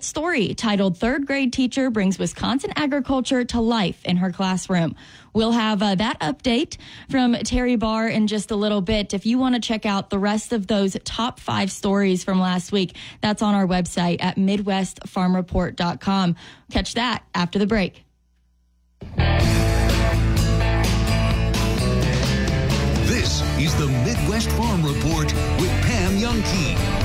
story titled Third Grade Teacher Brings Wisconsin Agriculture to Life in Her Classroom. We'll have that update from Terry Barr in just a little bit. If you want to check out the rest of those top 5 stories from last week, that's on our website at MidwestFarmReport.com. Catch that after the break. This is the Midwest Farm Report with Pam Youngkey.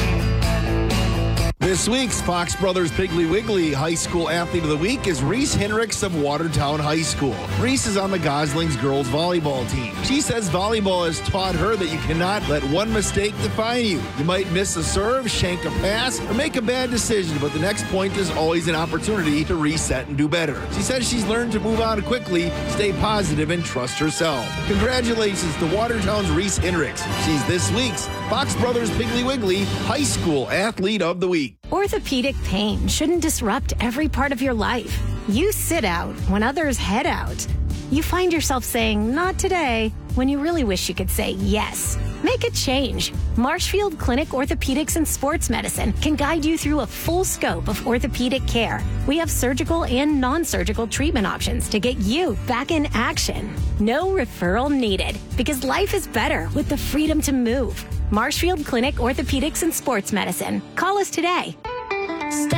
This week's Fox Brothers Piggly Wiggly High School Athlete of the Week is Reese Hinrichs of Watertown High School. Reese is on the Goslings girls volleyball team. She says volleyball has taught her that you cannot let one mistake define you. You might miss a serve, shank a pass, or make a bad decision, but the next point is always an opportunity to reset and do better. She says she's learned to move on quickly, stay positive, and trust herself. Congratulations to Watertown's Reese Hinrichs. She's this week's Fox Brothers Piggly Wiggly High School Athlete of the Week. Orthopedic pain shouldn't disrupt every part of your life. You sit out when others head out. You find yourself saying, not today, when you really wish you could say yes. Make a change. Marshfield Clinic Orthopedics and Sports Medicine can guide you through a full scope of orthopedic care. We have surgical and non-surgical treatment options to get you back in action. No referral needed, because life is better with the freedom to move. Marshfield Clinic Orthopedics and Sports Medicine. Call us today.